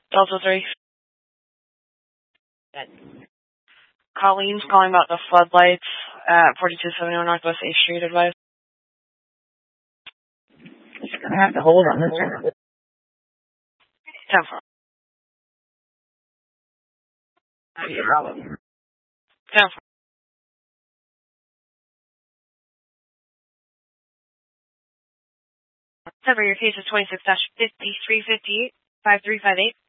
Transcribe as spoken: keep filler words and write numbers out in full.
Delta three. Colleen's calling about the floodlights at forty-two seventy-one Northwest eighth Street, advice. Just gonna have to hold on this one. ten four. That'd be a problem. ten four. Cover your case is twenty-six dash fifty-three fifty-eight, five three five eight.